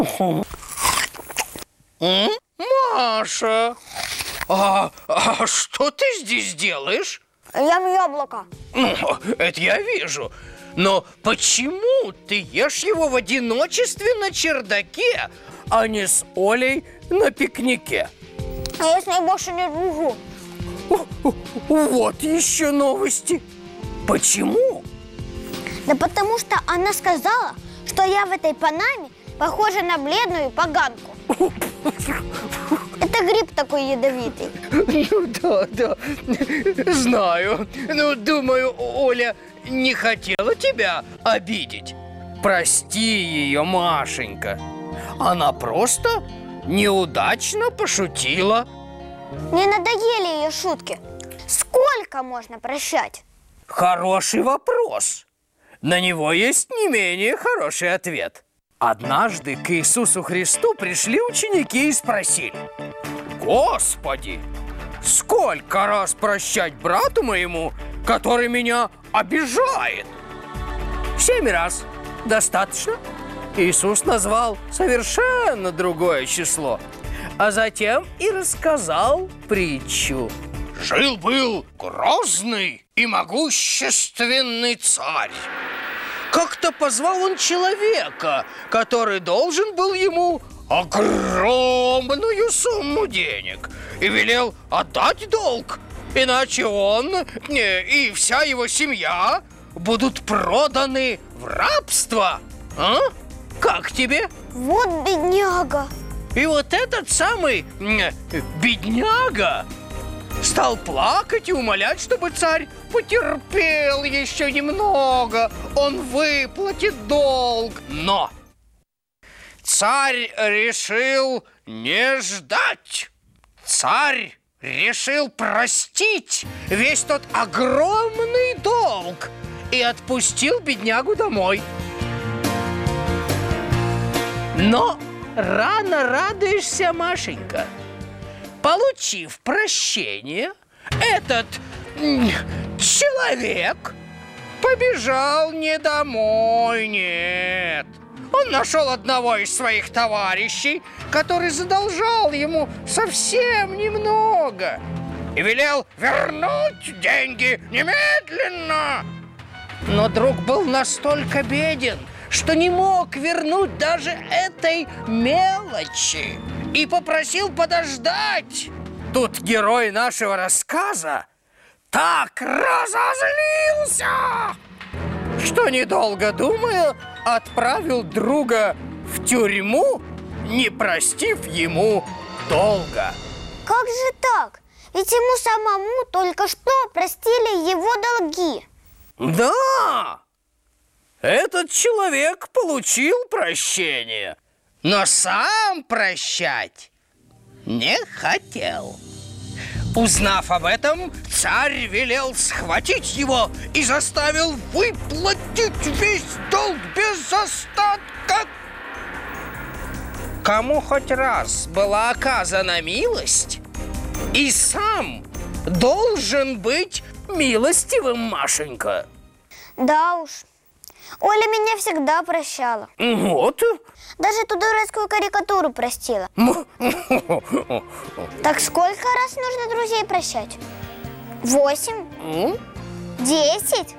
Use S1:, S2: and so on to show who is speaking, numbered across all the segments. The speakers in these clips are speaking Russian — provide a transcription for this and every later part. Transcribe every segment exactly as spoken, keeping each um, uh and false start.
S1: Маша, а, а что ты здесь делаешь?
S2: Ем яблоко.
S1: Ну, это я вижу. Но почему ты ешь его в одиночестве на чердаке, а не с Олей на пикнике?
S2: А я с ней больше не дружу.
S1: Вот еще новости. Почему?
S2: Да потому что она сказала, что я в этой панаме похожа на бледную поганку. Это гриб такой ядовитый.
S1: Ну да, да, знаю. Ну, думаю, Оля не хотела тебя обидеть. Прости ее, Машенька. Она просто неудачно пошутила.
S2: Мне надоели ее шутки. Сколько можно прощать?
S1: Хороший вопрос. На него есть не менее хороший ответ. Однажды к Иисусу Христу пришли ученики и спросили: «Господи, сколько раз прощать брату моему, который меня обижает?» Семь раз. Достаточно? Иисус назвал совершенно другое число, а затем и рассказал притчу. Жил-был грозный и могущественный царь. Как-то позвал он человека, который должен был ему огромную сумму денег, и велел отдать долг, иначе он и вся его семья будут проданы в рабство. А? Как тебе?
S2: Вот бедняга.
S1: И вот этот самый бедняга стал плакать и умолять, чтобы царь потерпел еще немного. Он выплатит долг. Но царь решил не ждать. Царь решил простить весь тот огромный долг и отпустил беднягу домой. Но рано радуешься, Машенька. Получив прощение, этот человек побежал не домой, нет. Он нашел одного из своих товарищей, который задолжал ему совсем немного, и велел вернуть деньги немедленно. Но друг был настолько беден, что не мог вернуть даже этой мелочи, и попросил подождать. Тут герой нашего рассказа так разозлился, что, недолго думая, отправил друга в тюрьму, не простив ему долга.
S2: Как же так? Ведь ему самому только что простили его долги.
S1: Да! Этот человек получил прощение, но сам прощать не хотел. Узнав об этом, царь велел схватить его и заставил выплатить весь долг без остатка. Кому хоть раз была оказана милость, и сам должен быть милостивым, Машенька.
S2: Да уж. Оля меня всегда прощала.
S1: Вот.
S2: Даже ту дурацкую карикатуру простила. Так сколько раз нужно друзей прощать? Восемь? Десять?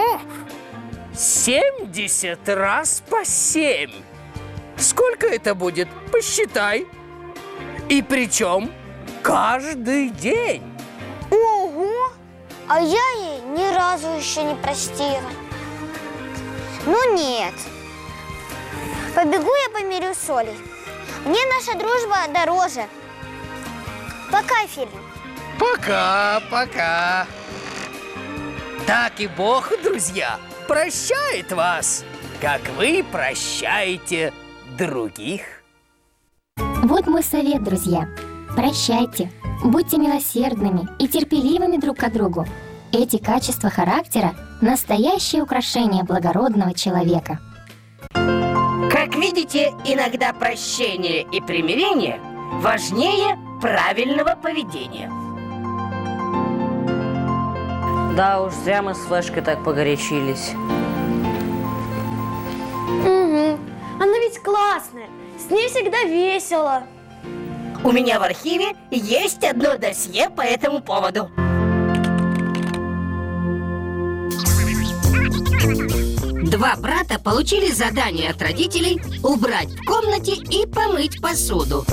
S1: Семьдесят раз по семь. Сколько это будет? Посчитай. И причем каждый день.
S2: Ого! А я ей ни разу еще не простила. Ну нет. Побегу я помирюсь с Олей. Мне наша дружба дороже. Пока, Филин.
S1: Пока, пока. Так и Бог, друзья, прощает вас, как вы прощаете других.
S3: Вот мой совет, друзья. Прощайте. Будьте милосердными и терпеливыми друг к другу. Эти качества характера – настоящее украшение благородного человека.
S4: Как видите, иногда прощение и примирение важнее правильного поведения.
S5: Да уж, зря мы с Флешкой так погорячились.
S6: Угу. Она ведь классная. С ней всегда весело.
S4: У меня в архиве есть одно досье по этому поводу. Два брата получили задание от родителей убрать в комнате и помыть посуду.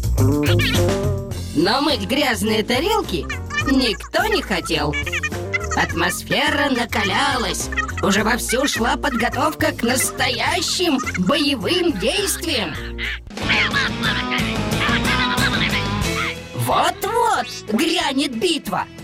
S4: Но мыть грязные тарелки никто не хотел. Атмосфера накалялась. Уже вовсю шла подготовка к настоящим боевым действиям. Вот-вот грянет битва.